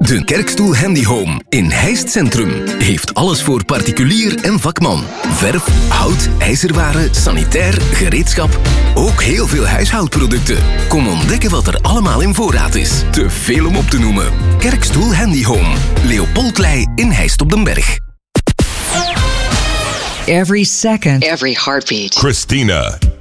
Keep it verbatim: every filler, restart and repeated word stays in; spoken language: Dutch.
De Kerkstoel Handy Home in Heist Centrum heeft alles voor particulier en vakman. Verf, hout, ijzerwaren, sanitair, gereedschap. Ook heel veel huishoudproducten. Kom ontdekken wat er allemaal in voorraad is. Te veel om op te noemen. Kerkstoel Handy Home. Leopoldlei in Heist op den Berg. Every second. Every heartbeat. Christina.